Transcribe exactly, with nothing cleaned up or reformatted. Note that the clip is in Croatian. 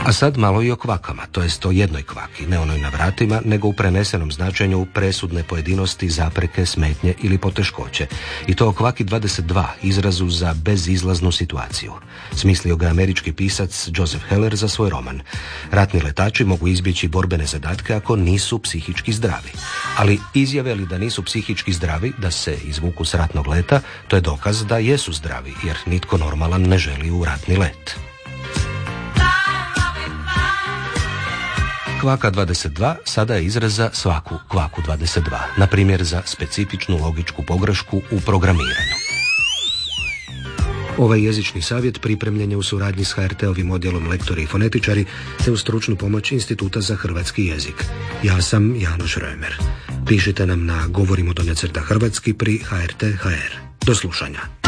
A sad malo i o kvakama, to jest o jednoj kvaki, ne onoj na vratima, nego u prenesenom značenju presudne pojedinosti, zapreke, smetnje ili poteškoće. I to o kvaki dvadeset dva, izrazu za bezizlaznu situaciju. Smislio ga američki pisac Joseph Heller za svoj roman. Ratni letači mogu izbjeći borbene zadatke ako nisu psihički zdravi. Ali izjave li da nisu psihički zdravi, da se izvuku s ratnog leta, to je dokaz da jesu zdravi, jer nitko normalan ne želi u ratni let. Kvaka dvadeset dva sada je izraz za svaku kvaku dvadeset dva, na primjer za specifičnu logičku pogrešku u programiranju. Ovaj jezični savjet pripremljen je u suradnji s ha er te-ovim odjelom lektori i fonetičari te uz stručnu pomoć Instituta za hrvatski jezik. Ja sam Janoš Römer. Pišite nam na govorimo do crta hrvatski pri ha er te tačka ha er. Do slušanja.